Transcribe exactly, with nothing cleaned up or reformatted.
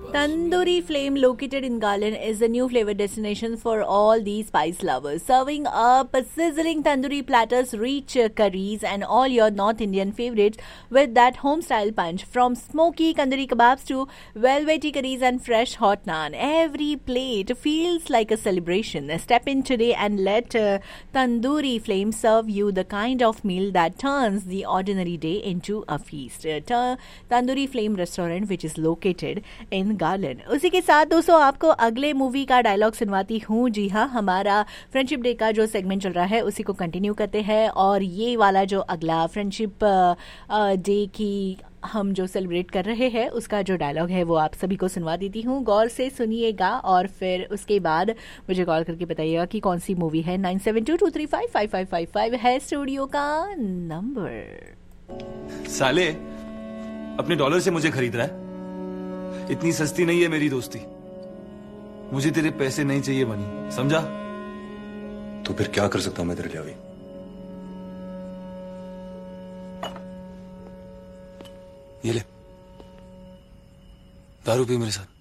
Tandoori Flame, located in Garland, is the new flavor destination for all these spice lovers. Serving up sizzling tandoori platters, rich curries, and all your North Indian favorites with that home-style punch. From smoky tandoori kebabs to velvety curries and fresh hot naan, every plate feels like a celebration. Step in today and let uh, Tandoori Flame serve you the kind of meal that turns the ordinary day into a feast. Uh, ta- Tandoori Flame Restaurant, which is located in garland. उसी के साथ दोस्तों आपको अगले movie का dialogue सुनवाती हूँ। जी हाँ, हमारा फ्रेंडशिप डे का जो सेगमेंट चल रहा है उसी को कंटिन्यू करते हैं और ये वाला जो अगला फ्रेंडशिप डे की हम जो सेलिब्रेट कर रहे हैं उसका जो डायलॉग है वो आप सभी को सुनवा देती हूँ। गौर से सुनिएगा और फिर उसके बाद मुझे कॉल करके बताइएगा कि कौन सी मूवी है। Nine seven to to three five five five five five है स्टूडियो का नंबर। साले अपने डॉलर से मुझे खरीद रहा है? इतनी सस्ती नहीं है मेरी दोस्ती। मुझे तेरे पैसे नहीं चाहिए मनी, समझा? तो फिर क्या कर सकता हूं मैं तेरे लिए अभी? ये ले, दारू पी मेरे साथ।